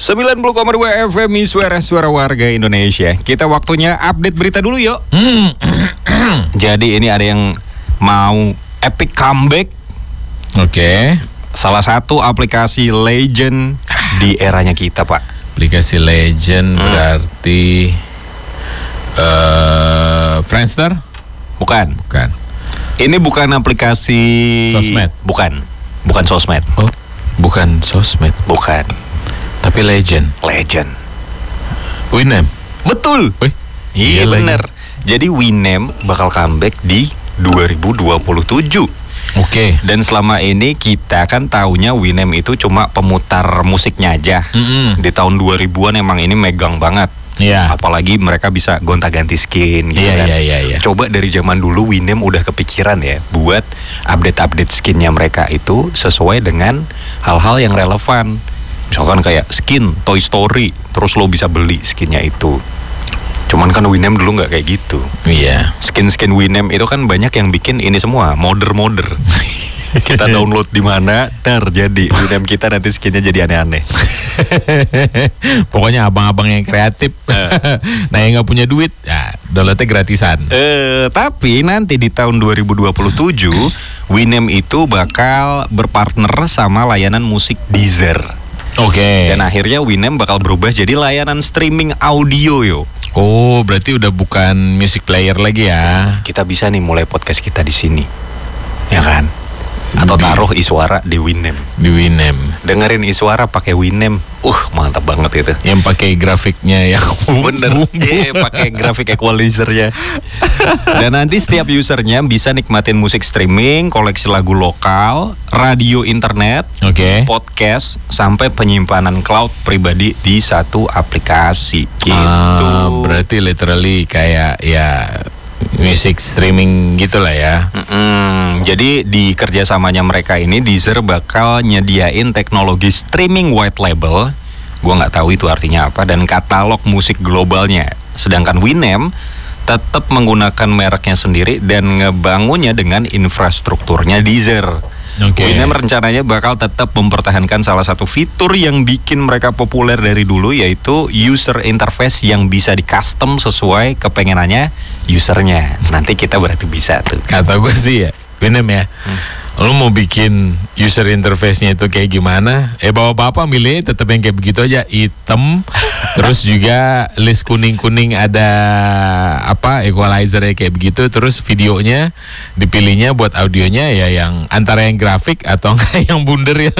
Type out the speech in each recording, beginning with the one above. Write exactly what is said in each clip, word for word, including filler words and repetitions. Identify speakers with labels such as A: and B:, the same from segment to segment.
A: sembilan puluh koma dua F M Suara-suara warga Indonesia. Kita waktunya update berita dulu yuk.
B: Hmm.
A: Jadi ini ada yang mau epic comeback.
B: Oke. Okay.
A: Salah satu aplikasi legend di eranya kita, Pak.
B: Aplikasi legend hmm. berarti uh, Friendster?
A: Bukan.
B: Bukan.
A: Ini bukan aplikasi
B: sosmed.
A: Bukan. Bukan sosmed.
B: Oh, bukan sosmed.
A: Bukan.
B: Tapi legend.
A: Legend.
B: Winem.
A: Betul.
B: Wih,
A: iya bener. Jadi Winem bakal comeback di dua ribu dua puluh tujuh.
B: Oke. Okay.
A: Dan selama ini kita kan taunya Winem itu cuma pemutar musiknya aja.
B: Mm-hmm.
A: Di tahun dua ribuan emang ini megang banget.
B: Iya. Yeah.
A: Apalagi mereka bisa gonta-ganti skin gitu
B: yeah,
A: kan.
B: Iya, iya, iya.
A: Coba dari zaman dulu Winem udah kepikiran ya buat update-update skinnya mereka itu sesuai dengan hal-hal yang relevan. Misalkan kayak skin Toy Story, terus lo bisa beli skinnya itu. Cuman kan Winem dulu nggak kayak gitu.
B: Iya.
A: Skin-skin Winem itu kan banyak yang bikin ini semua modder-modder. Kita download di mana, terjadi Winem kita nanti skinnya jadi aneh-aneh.
B: Pokoknya abang-abang yang kreatif, nah yang nggak punya duit, ya downloadnya gratisan.
A: Eh, tapi nanti di tahun dua ribu dua puluh tujuh, Winem itu bakal berpartner sama layanan musik Deezer.
B: Oke. Okay.
A: Dan akhirnya Winem bakal berubah jadi layanan streaming audio yo.
B: Oh, berarti udah bukan music player lagi ya?
A: Kita bisa nih mulai podcast kita di sini, ya kan? Atau taruh Iswara di Winem.
B: Di Winem.
A: Dengerin Iswara pakai Winem, uh mantap banget itu.
B: Yang pakai grafiknya yang
A: bener, iya pakai grafik equalizernya. Dan nanti setiap usernya bisa nikmatin musik streaming, koleksi lagu lokal, radio internet,
B: okay.
A: podcast, sampai penyimpanan cloud pribadi di satu aplikasi. Gitu.
B: Ah, berarti literally kayak ya music streaming gitulah ya.
A: Mm-mm. Jadi di kerjasamanya mereka ini Deezer bakal nyediain teknologi streaming white label. Gua nggak tahu itu artinya apa, dan katalog musik globalnya. Sedangkan Winem tetap menggunakan mereknya sendiri dan ngebangunnya dengan infrastrukturnya Deezer.
B: Okay.
A: Winem rencananya bakal tetap mempertahankan salah satu fitur yang bikin mereka populer dari dulu, yaitu user interface yang bisa di custom sesuai kepengenannya usernya. Nanti kita berarti bisa tuh.
B: Kata gue sih ya, Winem ya, hmm. lo mau bikin user interface-nya itu kayak gimana? Eh bapak-bapak milih tetap yang kayak begitu aja, hitam. Terus juga list kuning-kuning ada apa equalizer kayak begitu. Terus videonya dipilihnya buat audionya ya yang antara yang grafik atau enggak yang bundar yang.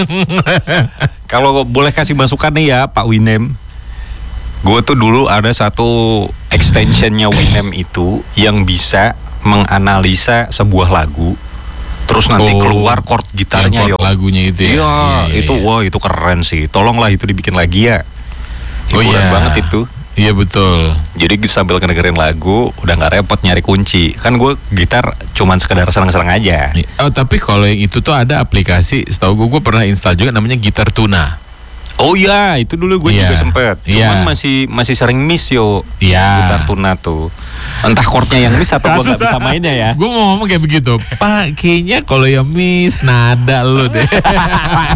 A: Kalau boleh kasih masukan nih ya Pak Winem, gue tuh dulu ada satu extensionnya Winem itu yang bisa menganalisa sebuah lagu. Terus nanti oh, keluar chord gitarnya
B: yo. Lagunya itu ya.
A: Iya, ya, ya, itu ya. Wah itu keren sih. Tolonglah itu dibikin lagi ya. Hiburan
B: oh, iya.
A: banget itu.
B: Iya betul.
A: Jadi sambil ngedengerin lagu udah nggak repot nyari kunci. Kan gue gitar cuman sekedar senang-senang aja.
B: Oh tapi kalau yang itu tuh ada aplikasi, setahu gue gue pernah install juga namanya Gitar Tuna.
A: Oh iya, itu dulu gue yeah. juga sempet. Cuman yeah. masih masih sering miss yo.
B: Iya. Yeah.
A: Gitar Tuna tuh. Entah chordnya yang miss atau gue nggak bisa mainnya ya.
B: Gue mau ngomong kayak begitu. Pak, kayaknya kalau yang miss nada lo deh.